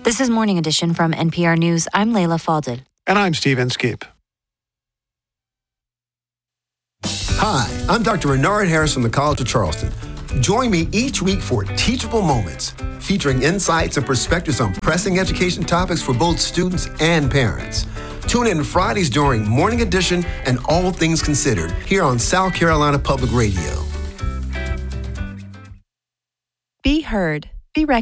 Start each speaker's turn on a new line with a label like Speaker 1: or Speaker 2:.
Speaker 1: This is Morning Edition from NPR News. I'm Layla Falded.
Speaker 2: And I'm Steve Inskeep.
Speaker 3: Hi, I'm Dr. Renard Harris from the College of Charleston. Join me each week for Teachable Moments, featuring insights and perspectives on pressing education topics for both students and parents. Tune in Fridays during Morning Edition and All Things Considered here on South Carolina Public Radio.
Speaker 4: Be heard. Be recognized.